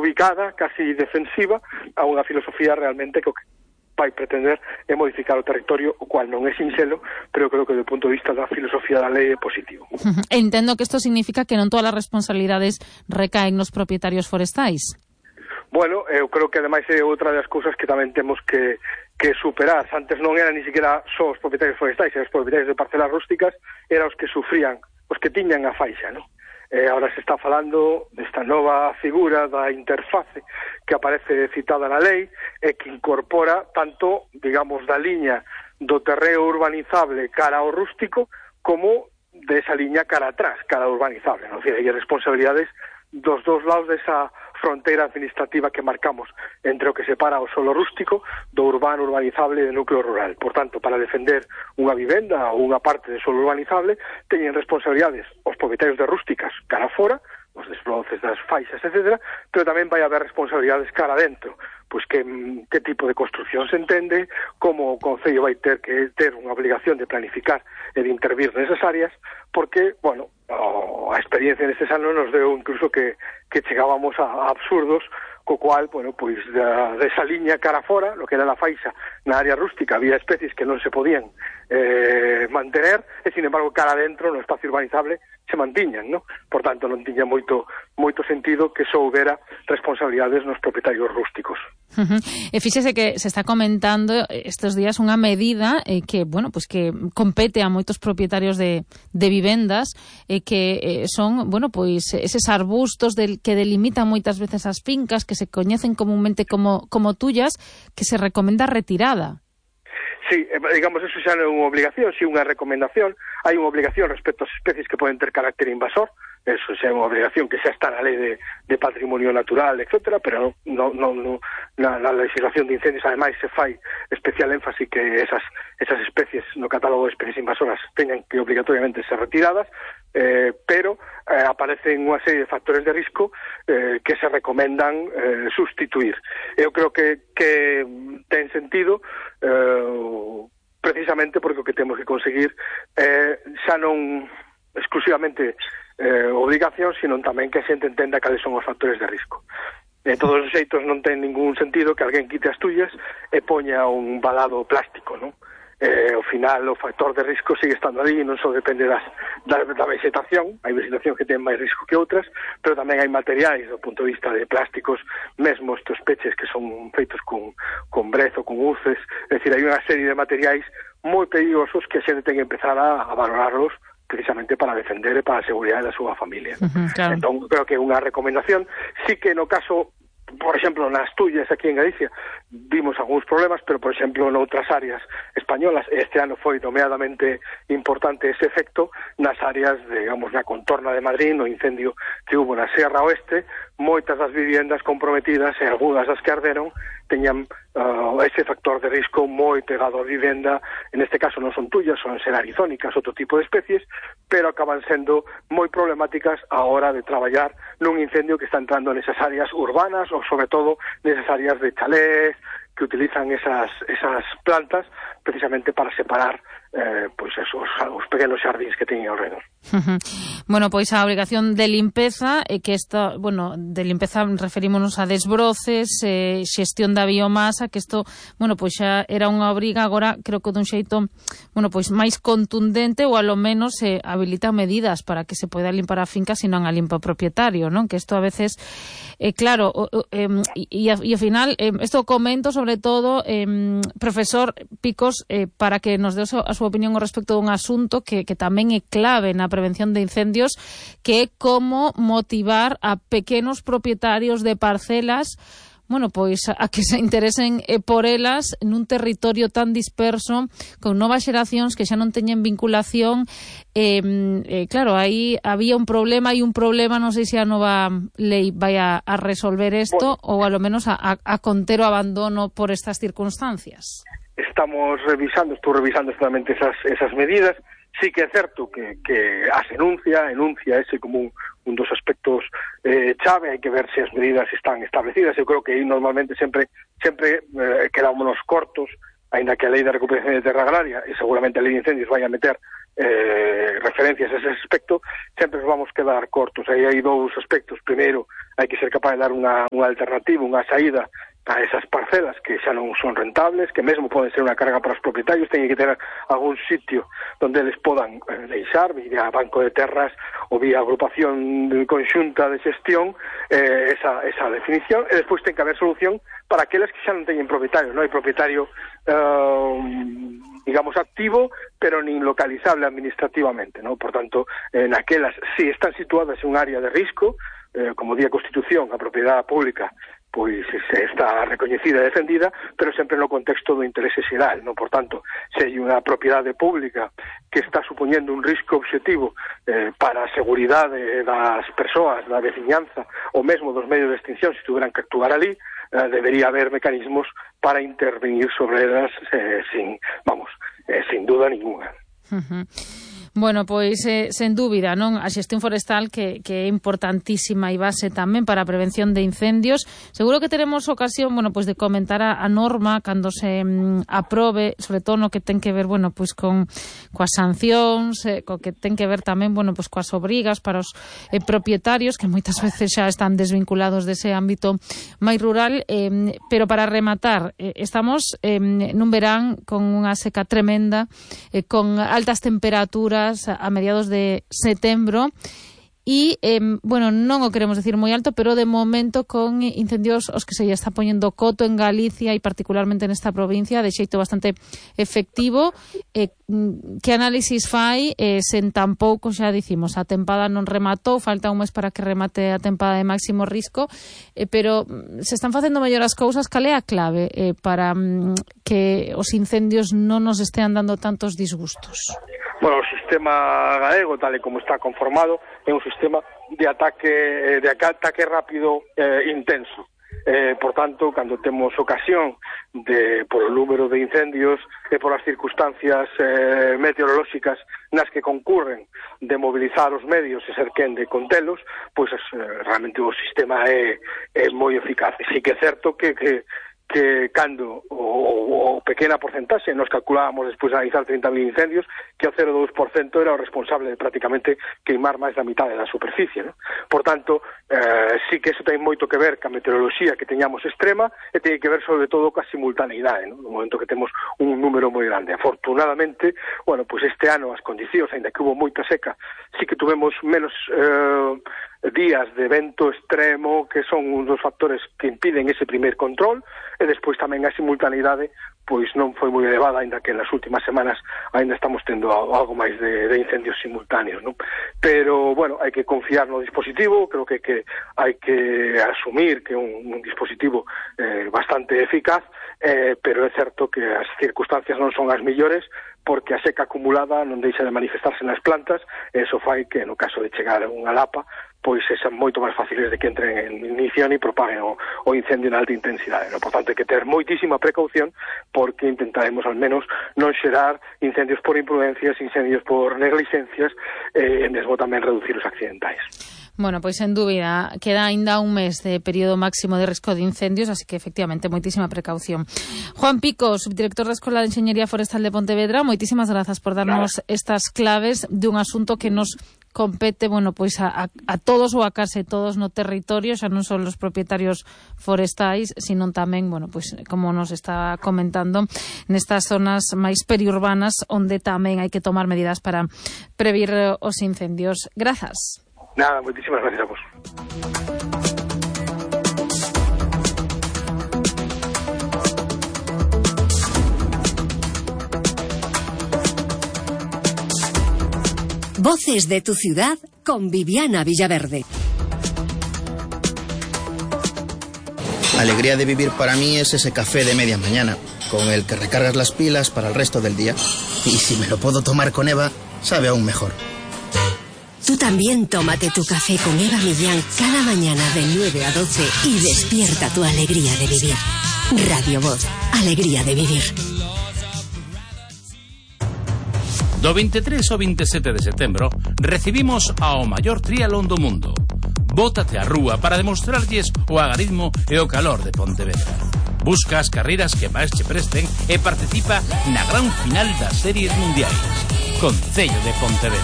ubicada, casi defensiva, a unha filosofía realmente que vai pretender é modificar o territorio, o cual non é sinxelo, pero creo que do punto de vista da filosofía da lei é positivo. Entendo que isto significa que non todas as responsabilidades recaen nos propietarios forestais. Bueno, eu creo que ademais é outra das cousas que tamén temos que superar. Antes non eran ni siquiera só os propietarios forestais, os propietarios de parcelas rústicas eran os que sufrían, os que tiñan a faixa, non? Ahora se está falando desta nova figura da interface que aparece citada na lei e que incorpora tanto, digamos, da liña do terreo urbanizable cara ao rústico como desa liña cara atrás, cara ao urbanizable, non? O sea, hai responsabilidades dos dous lados desa fronteira administrativa que marcamos entre o que separa o solo rústico do urbano, urbanizable e do núcleo rural. Por tanto, para defender unha vivenda ou unha parte de solo urbanizable, teñen responsabilidades os propietarios de rústicas cara fora, os desbroces das faixas, etc., pero tamén vai haber responsabilidades cara adentro, pois que tipo de construcción se entende, como o Concello vai ter que ter unha obligación de planificar e de intervir nesas áreas, porque, bueno, a experiencia nestes anos nos deu incluso que chegábamos a absurdos, co cual, bueno, pois desa liña cara fora, lo que era a faixa na área rústica, había especies que non se podían mantener, e, sin embargo, cara adentro, no espacio urbanizable, se mantiñan, ¿no? Por tanto, non tiña moito sentido que só houbera responsabilidades nos propietarios rústicos. E fíxese que se está comentando estes días unha medida que, bueno, pues que compete a moitos propietarios de vivendas que son, bueno, pois eses arbustos que delimitan moitas veces as fincas, que se coñecen comúnmente como tuyas, que se recomenda retirada. Sí, digamos, eso xa non é unha obligación, si unha recomendación. Hai unha obligación respecto ás especies que poden ter carácter invasor, eso xa é unha obligación que xa está na lei de patrimonio natural, etcétera, pero na legislación de incendios, ademais, se fai especial énfasis que esas especies no catálogo de especies invasoras teñan que obligatoriamente ser retiradas, pero aparecen unha serie de factores de risco que se recomendan sustituir. Eu creo que ten sentido precisamente porque o que temos que conseguir xa non exclusivamente obligación, sino tamén que a xente entenda cales son os factores de risco. De todos os xeitos non ten ningún sentido que alguén quite as tuyas e poña un valado plástico, non? Ao final o factor de risco sigue estando ali e non só depende da vegetación, hai vegetación que ten máis risco que outras, pero tamén hai materiais do punto de vista de plásticos, mesmo estes peches que son feitos con brezo, con uces, é dicir, hai unha serie de materiais moi perigosos que a xente ten que empezar a valorarlos precisamente para defender e para a seguridade da súa familia. Claro. Entón, creo que é unha recomendación, sí que no caso, por exemplo, nas Tullas aquí en Galicia vimos algúns problemas, pero, por exemplo, noutras áreas españolas, este ano foi nomeadamente importante ese efecto nas áreas, digamos, na contorna de Madrid, no incendio que hubo na Serra Oeste, moitas das viviendas comprometidas e algunhas das que arderon teñan ese factor de risco moi pegado á vivenda. En este caso non son tullas, son xerarizónicas, outro tipo de especies, pero acaban sendo moi problemáticas a hora de traballar nun incendio que está entrando nesas áreas urbanas ou, sobre todo, nesas áreas de chalés que utilizan esas plantas precisamente para separar pois os pequenos xardíns que teñen ao redor. Bueno, pois a obrigación de limpeza que esta, bueno, de limpeza referímonos a desbroces, xestión da biomasa, que isto, bueno, pois xa era unha obriga, agora creo que dun xeito, bueno, pois máis contundente, ou alo menos habilita medidas para que se poida limpar a finca se non a limpa o propietario, non? Que isto a veces, claro, e ao final, isto comento sobre todo, profesor Picos, para que nos dé a súa opinión ao respecto dun asunto que tamén é clave na prevención de incendios, que é como motivar a pequenos propietarios de parcelas, bueno, pois a que se interesen por elas nun territorio tan disperso, con novas xeracións que xa non teñen vinculación. Claro, aí había un problema, non sei se a nova lei vai a resolver isto, ou a lo menos a conter o abandono por estas circunstancias. Estou revisando justamente esas medidas. Sí que é certo que as enuncia ese como un dos aspectos chave. Hai que ver se as medidas están establecidas. Eu creo que aí normalmente sempre quedámonos cortos, aínda que a lei de recuperación de terra agraria e seguramente a lei de incendios vai a meter referencias a ese aspecto, sempre nos vamos quedar cortos. Aí hai dous aspectos. Primeiro, hai que ser capaz de dar unha alternativa, unha saída a esas parcelas que xa non son rentables, que mesmo poden ser unha carga para os propietarios. Teñen que ter algún sitio onde eles podan deixar, vía banco de terras ou vía agrupación conxunta de xestión, esa definición, e despois ten que haber solución para aqueles que xa non teñen propietarios. Non hai propietario digamos activo, pero nin localizable administrativamente, ¿no? Por tanto, naquelas, si están situadas en un área de risco, como di a Constitución, a propiedade pública pois está recoñecida e defendida, pero sempre no contexto do interese xeral, non? Por tanto, se hai unha propiedade pública que está supoñendo un risco obxectivo para a seguridade das persoas, da veciñanza, ou mesmo dos medios de extinción, se tuveran que actuar ali, debería haber mecanismos para intervenir sobre elas sin duda ninguna. Bueno, pois, sen dúbida, non? A xestión forestal que é importantísima e base tamén para a prevención de incendios. Seguro que teremos ocasión, bueno, pois de comentar a norma cando se aprobe, sobre todo no que ten que ver, bueno, pois coas sancións, co que ten que ver tamén, bueno, pois coas obrigas para os propietarios, que moitas veces xa están desvinculados dese ámbito máis rural, pero para rematar, estamos nun verán con unha seca tremenda, con altas temperaturas a mediados de setembro e, bueno, non o queremos decir moi alto, pero de momento con incendios os que se lle está poñendo coto en Galicia e particularmente nesta provincia de xeito bastante efectivo. Que análisis fai sen tampouco, xa dicimos, a tempada non rematou, falta un mes para que remate a tempada de máximo risco, pero se están facendo mellor as cousas. Cal é a clave para que os incendios non nos estean dando tantos disgustos? Bueno, o sistema galego, tal e como está conformado, é un sistema de ataque rápido intenso. Por tanto, cando temos ocasión por o número de incendios e por as circunstancias meteorolóxicas nas que concurren de mobilizar os medios e ser quen de contelos, pois realmente o sistema é moi eficaz. Si que é certo que cando o pequena porcentaxe nos calculábamos despois de analizar 30.000 incendios, que o 0,2% era o responsable de prácticamente queimar máis da mitad da superficie, ¿no? Por tanto, sí que eso ten moito que ver ca meteoroloxía que teñamos extrema e ten que ver sobre todo ca simultaneidade, ¿no? No momento que temos un número moi grande. Afortunadamente, bueno, pues este ano as condicións, ainda que hubo moita seca, sí que tuvemos menos días de vento extremo, que son un dos factores que impiden ese primer control, e despois tamén a simultaneidade pois non foi moi elevada, ainda que nas últimas semanas ainda estamos tendo algo máis de incendios simultáneos, ¿no? Pero, bueno, hai que confiar no dispositivo, creo que hai que asumir que é un dispositivo bastante eficaz, pero é certo que as circunstancias non son as millores, porque a seca acumulada non deixa de manifestarse nas plantas, e iso fai que, no caso de chegar a unha lapa, pois sexan moito máis fáciles de que entren en ignición e propaguen o incendio en alta intensidade, ¿no? Por tanto, hai que ter moitísima precaución, porque intentaremos al menos non xerar incendios por imprudencias, incendios por negligencias, e mesmo tamén reducir os accidentais. Bueno, pois sen dúbida, queda aínda un mes de período máximo de risco de incendios, así que efectivamente moitísima precaución. Juan Pico, subdirector da Escola de Enxeñería Forestal de Pontevedra, moitísimas grazas por darnos estas claves de un asunto que nos compete, bueno, pois a todos ou a case todos no territorio, xa non son os propietarios forestais, sino tamén, bueno, pois como nos está comentando, nestas zonas máis periurbanas onde tamén hai que tomar medidas para previr os incendios. Grazas. Nada, moitísimas gracias a vos. Voces de tu ciudad con Viviana Villaverde. La alegría de vivir para mí es ese café de media mañana, con el que recargas las pilas para el resto del día. Y si me lo puedo tomar con Eva, sabe aún mejor. Tú también tómate tu café con Eva Millán cada mañana de 9 a 12 y despierta tu alegría de vivir. Radio Voz, alegría de vivir. Do 23 ao 27 de setembro recibimos ao maior triatlón do mundo. Bótate á rúa para demostrarlles o agarrismo e o calor de Pontevedra. Busca as carreiras que máis che presten e participa na gran final das series mundiais. Concello de Pontevedra.